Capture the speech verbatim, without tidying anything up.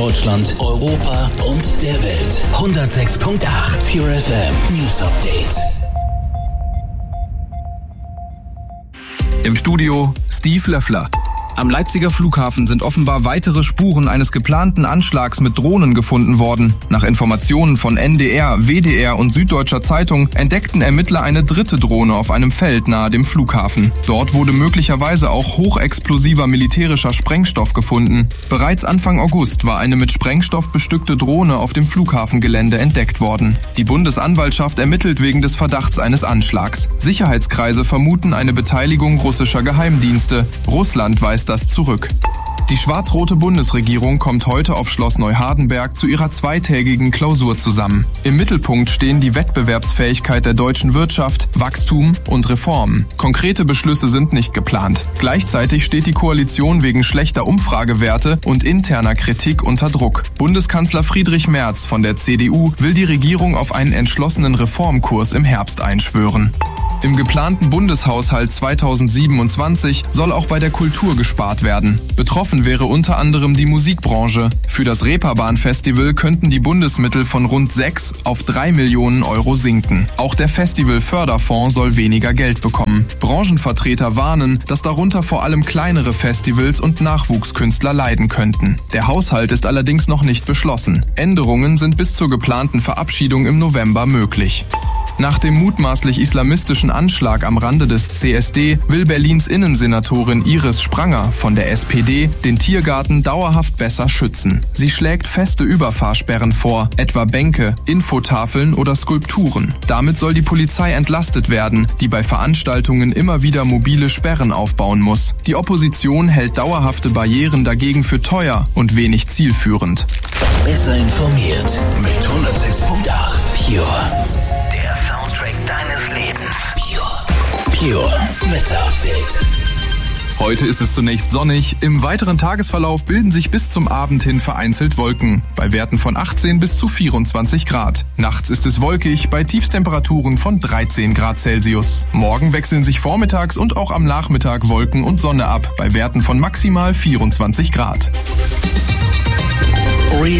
Deutschland, Europa und der Welt. hundertsechs Komma acht Pure F M News Update. Im Studio Steve Löffler. Am Leipziger Flughafen sind offenbar weitere Spuren eines geplanten Anschlags mit Drohnen gefunden worden. Nach Informationen von N D R, W D R und Süddeutscher Zeitung entdeckten Ermittler eine dritte Drohne auf einem Feld nahe dem Flughafen. Dort wurde möglicherweise auch hochexplosiver militärischer Sprengstoff gefunden. Bereits Anfang August war eine mit Sprengstoff bestückte Drohne auf dem Flughafengelände entdeckt worden. Die Bundesanwaltschaft ermittelt wegen des Verdachts eines Anschlags. Sicherheitskreise vermuten eine Beteiligung russischer Geheimdienste. Russland weist das zurück. Die schwarz-rote Bundesregierung kommt heute auf Schloss Neuhardenberg zu ihrer zweitägigen Klausur zusammen. Im Mittelpunkt stehen die Wettbewerbsfähigkeit der deutschen Wirtschaft, Wachstum und Reformen. Konkrete Beschlüsse sind nicht geplant. Gleichzeitig steht die Koalition wegen schlechter Umfragewerte und interner Kritik unter Druck. Bundeskanzler Friedrich Merz von der C D U will die Regierung auf einen entschlossenen Reformkurs im Herbst einschwören. Im geplanten Bundeshaushalt zweitausendsiebenundzwanzig soll auch bei der Kultur gespart werden. Betroffen wäre unter anderem die Musikbranche. Für das Reeperbahn-Festival könnten die Bundesmittel von rund sechs auf drei Millionen Euro sinken. Auch der Festivalförderfonds soll weniger Geld bekommen. Branchenvertreter warnen, dass darunter vor allem kleinere Festivals und Nachwuchskünstler leiden könnten. Der Haushalt ist allerdings noch nicht beschlossen. Änderungen sind bis zur geplanten Verabschiedung im November möglich. Nach dem mutmaßlich islamistischen Anschlag am Rande des C S D will Berlins Innensenatorin Iris Spranger von der S P D den Tiergarten dauerhaft besser schützen. Sie schlägt feste Überfahrsperren vor, etwa Bänke, Infotafeln oder Skulpturen. Damit soll die Polizei entlastet werden, die bei Veranstaltungen immer wieder mobile Sperren aufbauen muss. Die Opposition hält dauerhafte Barrieren dagegen für teuer und wenig zielführend. Besser informiert mit hundertsechs Komma acht Pure. Soundtrack deines Lebens. Pure. Pure Wetter Update. Heute ist es zunächst sonnig. Im weiteren Tagesverlauf bilden sich bis zum Abend hin vereinzelt Wolken. Bei Werten von achtzehn bis zu vierundzwanzig Grad. Nachts ist es wolkig bei Tiefstemperaturen von dreizehn Grad Celsius. Morgen wechseln sich vormittags und auch am Nachmittag Wolken und Sonne ab. Bei Werten von maximal vierundzwanzig Grad.